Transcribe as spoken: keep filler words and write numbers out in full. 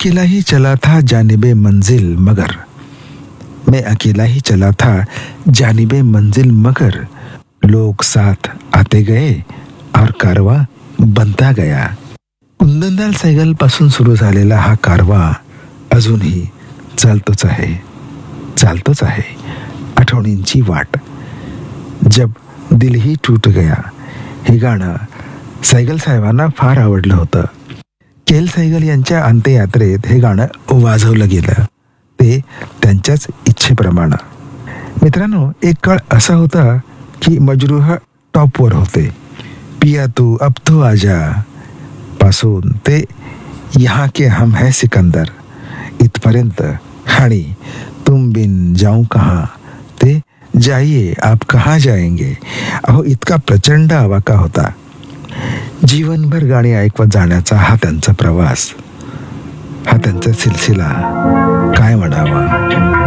अकेला ही चला था जानिबे मंजिल मगर, मैं अकेला ही चला था जानिबे मंजिल मगर, लोग साथ आते गए और कारवा बनता गया. कुंदनलाल सहगल पासून सुरू झालेला हा कारवा अजूनही चालतोच आहे चालतोच आहे. आठवणींची वाट. जब दिल ही टूट गया हे गाणं सहगल साहेबांना फार आवडलं होतं. के एल सहगल यांच्या अंत्ययात्रेत हे गाणं वाजवलं गेलं, ते त्यांच्याच इच्छेप्रमाणे. मित्रांनो, एक काळ असा होता की मजरूह टॉपवर होते. पिया तू अब तो आजा पासून ते यहाँ के हम है सिकंदर इथपर्यंत, आणि तुम बिन जाऊं कहाँ ते जाइए आप कहाँ जाएंगे, अहो इतका प्रचंड आवाका होता. जीवनभर गाणी ऐकवत जाण्याचा हा त्यांचा प्रवास, हा त्यांचा सिलसिला काय म्हणावा.